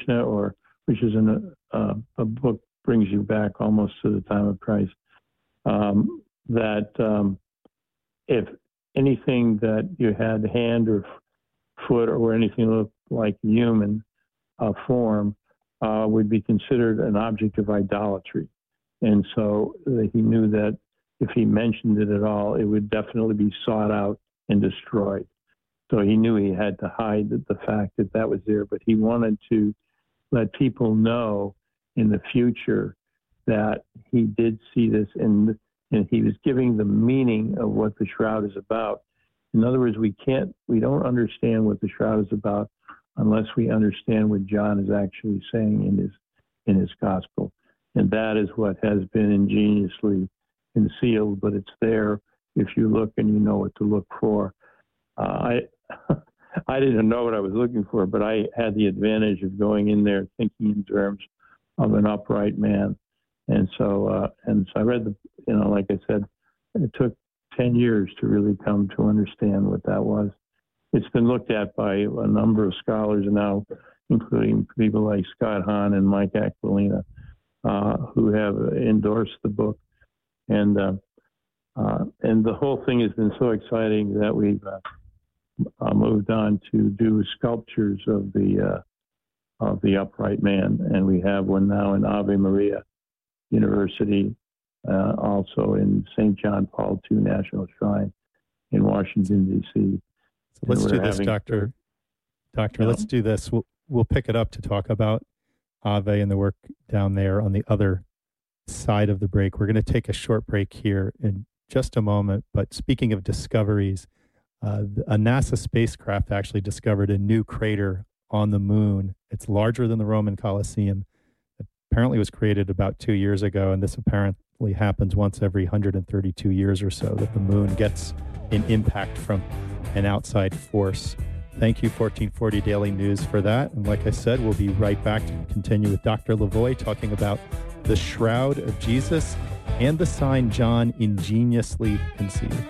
Mishnah, which is in a book brings you back almost to the time of Christ, that if anything that you had hand or foot or anything looked like human form would be considered an object of idolatry. And so he knew that if he mentioned it at all, it would definitely be sought out and destroyed. So he knew he had to hide the fact that that was there, but he wanted to let people know in the future that he did see this, and he was giving the meaning of what the shroud is about. In other words, we don't understand what the shroud is about unless we understand what John is actually saying in his gospel. And that is what has been ingeniously concealed, but it's there if you look and you know what to look for. I didn't know what I was looking for, but I had the advantage of going in there thinking in terms of an upright man. And so I read like I said, it took 10 years to really come to understand what that was. It's been looked at by a number of scholars now, including people like Scott Hahn and Mike Aquilina, who have endorsed the book. And the whole thing has been so exciting that we've moved on to do sculptures of the upright man, and we have one now in Ave Maria University, also in St. John Paul II National Shrine in Washington, D.C. So let's do this, Doctor. Let's do this. We'll pick it up to talk about Ave and the work down there on the other side of the break. We're going to take a short break here in just a moment. But speaking of discoveries, a NASA spacecraft actually discovered a new crater on the moon. It's larger than the Roman Colosseum. Apparently was created about 2 years ago, and this apparently happens once every 132 years or so, that the moon gets an impact from an outside force. Thank you, 1440 Daily News, for that. And like I said, we'll be right back to continue with Dr. Lavoie talking about the shroud of Jesus and the sign John ingeniously conceived.